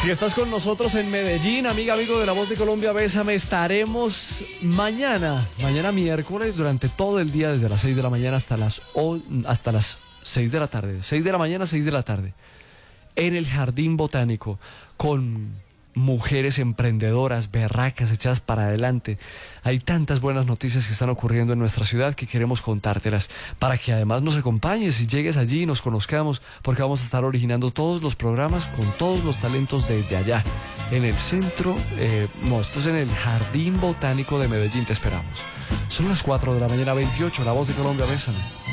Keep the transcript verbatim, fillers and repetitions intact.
Si estás con nosotros en Medellín, amiga, amigo de La Voz de Colombia, bésame, estaremos mañana, mañana miércoles, durante todo el día, desde las seis de la mañana hasta las, o, hasta las seis de la tarde, seis de la mañana, seis de la tarde, en el Jardín Botánico, con mujeres emprendedoras, berracas, echadas para adelante. Hay tantas buenas noticias que están ocurriendo en nuestra ciudad que queremos contártelas, para que además nos acompañes y llegues allí y nos conozcamos, porque vamos a estar originando todos los programas con todos los talentos desde allá, en el centro, eh, no, esto es en el Jardín Botánico de Medellín. Te esperamos. Son las cuatro de la mañana, veintiocho, La Voz de Colombia, bésame.